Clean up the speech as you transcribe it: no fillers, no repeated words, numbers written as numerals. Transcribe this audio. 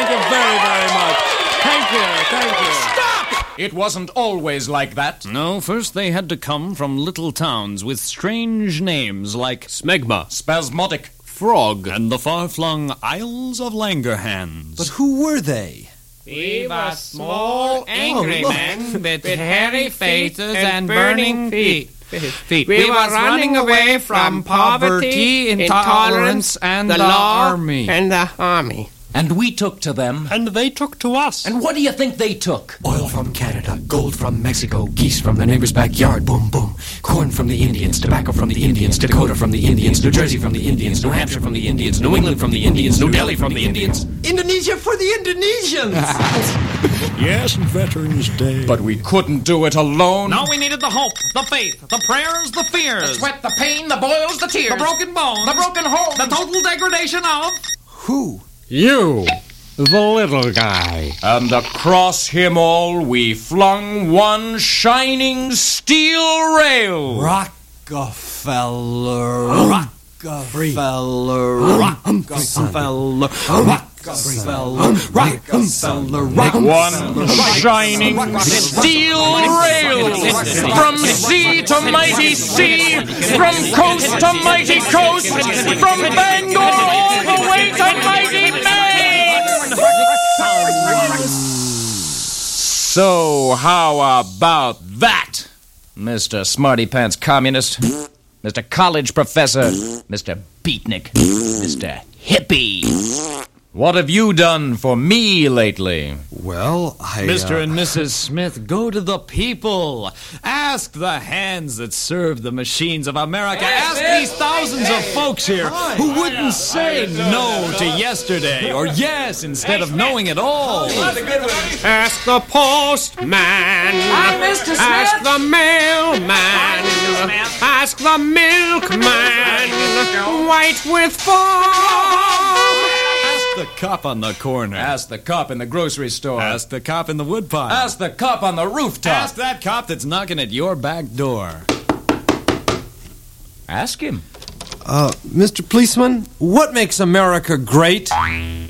Thank you very, very much. Thank you. Stop! It wasn't always like that. No, first they had to come from little towns with strange names like Smegma, Spasmodic, Frog, and the far-flung Isles of Langerhans. But who were they? We were small, angry men with hairy faces and burning feet. We were running away from poverty, intolerance, and the law army. And the army. And we took to them. And they took to us. And what do you think they took? Oil from Canada, gold from Mexico, geese from the neighbor's backyard, boom, boom. Corn from the Indians, tobacco from the Indians, Dakota from the Indians, New Jersey from the Indians, New Hampshire from the Indians, New England from the Indians, New Delhi from the Indians. Indonesia for the Indonesians! Yes, Veterans Day. But we couldn't do it alone. No, we needed the hope, the faith, the prayers, the fears. The sweat, the pain, the boils, the tears. The broken bones. The broken homes. The total degradation of... Who? You, the little guy. And across him all we flung one shining steel rail. Rockefeller. Rockefeller. Rockefeller. One shining steel rail. From sea to mighty sea. From coast to mighty coast. From Bangor all the way to mighty Maine. So how about that, Mr. Smarty Pants Communist, Mr. College Professor, Mr. Beatnik, Mr. Hippie? What have you done for me lately? Well, Mr. and Mrs. Smith, go to the people. Ask the hands that serve the machines of America. Ask these thousands of folks here who wouldn't say no to yesterday or yes instead of knowing it all. Ask the postman. Mr. Smith. Ask the mailman. Ask the milkman. White with foam. The cop on the corner. Ask the cop in the grocery store. Ask the cop in the woodpile. Ask the cop on the rooftop. Ask that cop that's knocking at your back door. Ask him. Mr. Policeman, what makes America great?